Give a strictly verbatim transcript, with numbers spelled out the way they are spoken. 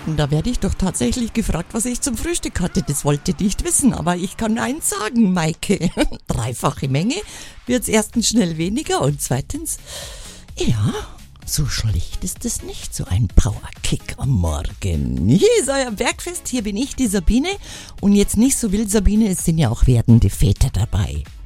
Stunden, da werde ich doch tatsächlich gefragt, was ich zum Frühstück hatte. Das wollt ihr nicht wissen, aber ich kann eins sagen, Maike. Dreifache Menge wird's erstens schnell weniger und zweitens, ja, so schlecht ist es nicht, so ein Powerkick am Morgen. Hier ist euer Bergfest, hier bin ich, die Sabine. Und jetzt nicht so wild, Sabine, es sind ja auch werdende Väter dabei.